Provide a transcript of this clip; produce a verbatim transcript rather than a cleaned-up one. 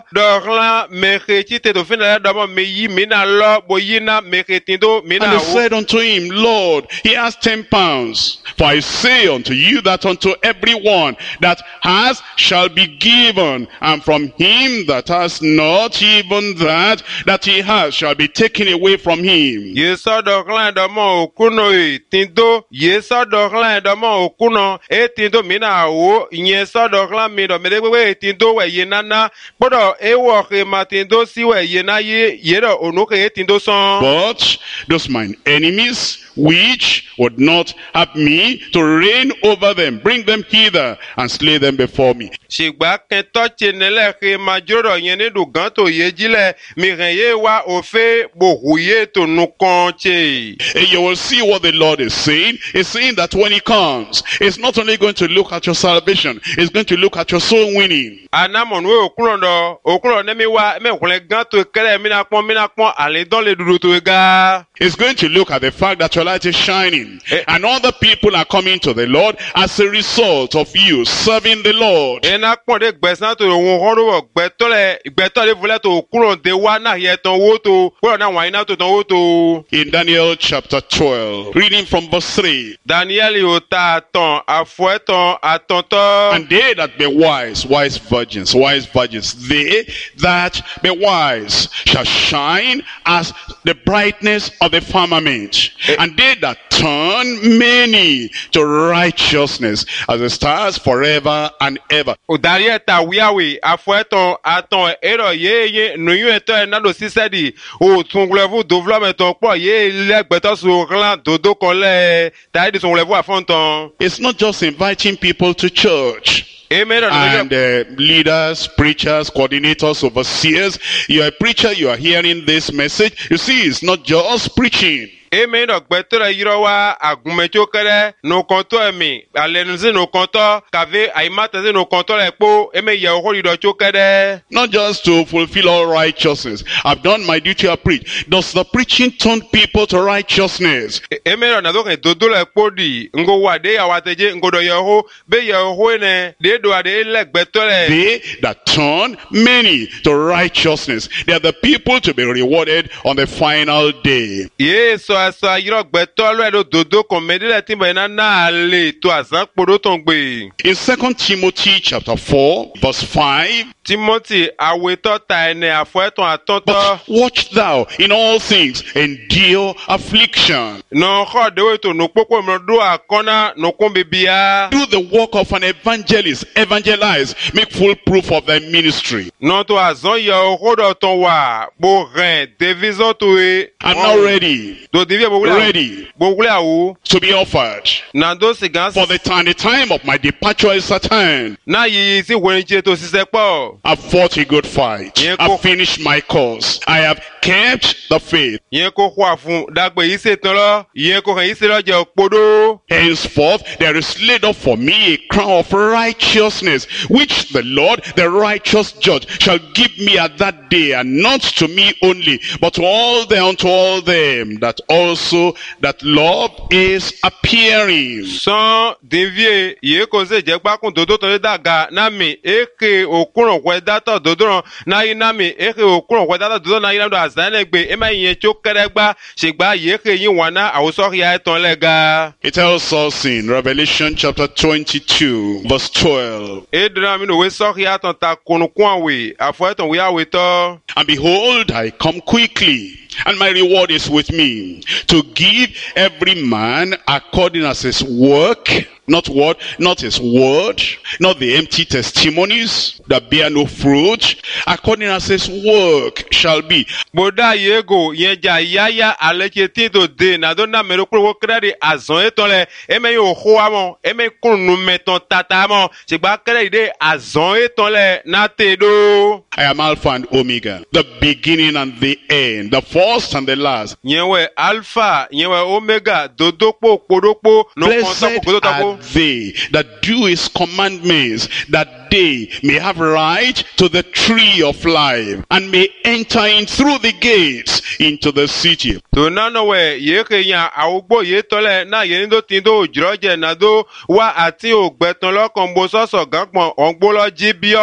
dorla mecheti to fina domo meyi mina lo boyina mechetindo mina. And they said unto him, Lord, he has ten pounds. For I say unto you that unto everyone that has shall be given, and from him that has not, even that that he has shall be taken away from him. Yeso dorla domo okuno e tindo. Yeso dorla domo okuno e tindo mina wo. Yeso dorla mido medewe e tindo we yenana. Bodo e wo ke matindo si we yenaye yedo onoke e tindo son. But those mine enemies, which would not have me to reign over them, bring them hither and slay them before me. Shigba kento chenele ke majoro yene du ganto yejile mirenye wa ofe bohuye to nukonche. And you will see what the Lord is saying. He's saying that when he comes, it's not only going to look at your salvation, it's going to look at your soul winning. Anamon we okulondo okulo nemi wa me kule ganto kere mina pon mina pon ale don le dudu to ega. It's going to look at the fact that your light is shining, Eh. and other people are coming to the Lord as a result of you serving the Lord. Ena pon de gbesan to won horo gbeto le gbeto le vule to okulo de wa na ye ton wo to ko na wa ina to ton wo to. In Daniel chapter twelve, reading from verse three. Daniel yo ta ton afueton atonto. And they that be wise, wise virgins, wise virgins, they that be wise shall shine as the brightness of the firmament. And they that turn many to righteousness as the stars forever and ever. O Daniel ta wiawe afueton aton ero ye ye nuyu eto na do sisedi o tunglevu development ton po ye le gbeto so ran dodo kon le ta di tunglevu afonton. It's not just inviting people to church. Amen. And uh, leaders, preachers, coordinators, overseers. You're a preacher, you are hearing this message. You see, it's not just preaching. Amen. Gbeto yiro wa agunmejo kere no konto emi alenuzi no konto kave aimata ze no konto le po eme ye ohori do chokere. Not just to fulfill all righteousness. I've done my duty, I preach. Does the preaching turn people to righteousness? Amen. Na do ke dodo le po di ngo wa de awateje ngo do ye ho be ye ho ne de do ade le gbeto le. They that turn many to righteousness. They are the people to be rewarded on the final day. Yes, so so yiro gbeto lo do dodo kon me de timbo na na le to azan podo ton gbe. In Second Timothy chapter four, verse five, Timothy aweto ta ene afueton atonto. but watch thou in all things, endure affliction. No ho de we to no popo mo do akona no kon bibia. Do the work of an evangelist, evangelize, make full proof of thy ministry. No to azon ye ho do ton wa bo ren division to e. I'm not ready, Do divie bo wule. ready Bo wule awu. to be offered. Na do sigans. For the time, the time of my departure is at hand. Na yi si wenje to sise po. I've fought a good fight. Yeah, I've go- finished my course. I have kept the faith. Yen ko kwa fun dagbe yi se tan lo. Yen ko kan yi se lo je opodo. Henceforth, there is laid up for me a crown of righteousness, which the Lord, the righteous judge, shall give me at that day, and not to me only, but to all them, unto all them that also that love is appearing. San devie ye ko se je gba kun dodo to daga na mi eke okunron kwe dato dodo ran na yi na mi eke okunron kwe dato dodo na yi na do azan gbe e ma yen cho kere gba se gba ye ke yin wana awoso ya etan lega. It tells us in Revelation chapter twenty-two, verse twelve, E dra mi no we so ya tan ta kunu kun we afo etan we awe to. and behold, I come quickly, and my reward is with me, to give every man according as his work. Not what? Not his word, not the empty testimonies that bear no fruit. According as his work shall be. Boda yego yen ja yaya aleke ti to de na do na me ro pro kredi azon etan le e me yo ho amon e me kunu meton tata mon se gba kredi de azon etan le na te do. I am Alpha and Omega, the beginning and the end, the first and the last. Yen we alpha yen we omega dodopo podopo no Blessed konta ko are they that do his commandments, that they may have right to the tree of life, and may enter in through the gates into the city. to na no we ye ke yan awugbo ye tole na ye ndo tin do jroje na do wa ati ogbetan lokan bo soso ganpon ongbo lo ji bi